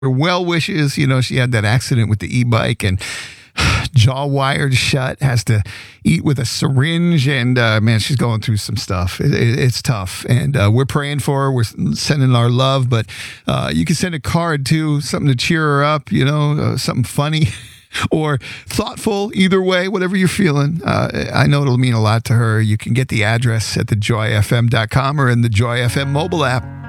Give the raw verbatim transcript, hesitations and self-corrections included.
her well wishes. You know, she had that accident with the e-bike and jaw wired shut, has to eat with a syringe, and uh, man, she's going through some stuff. It, it, it's tough, and uh, we're praying for her. We're sending our love, but uh, you can send a card too, something to cheer her up, you know, uh, something funny or thoughtful. Either way, whatever you're feeling, uh, I know it'll mean a lot to her. You can get the address at the joy f m dot com or in the Joy F M mobile app.